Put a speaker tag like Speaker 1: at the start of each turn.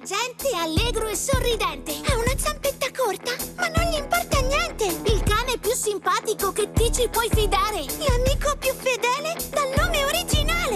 Speaker 1: Sorgente, allegro e sorridente.
Speaker 2: Ha una zampetta corta, ma non gli importa niente.
Speaker 1: Il cane più simpatico che ti ci puoi fidare.
Speaker 2: L'amico più fedele dal nome originale.